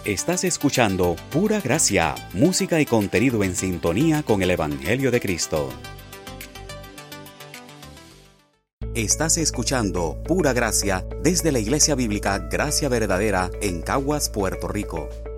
Estás escuchando Pura Gracia, música y contenido en sintonía con el Evangelio de Cristo. Estás escuchando Pura Gracia desde la Iglesia Bíblica Gracia Verdadera en Caguas, Puerto Rico.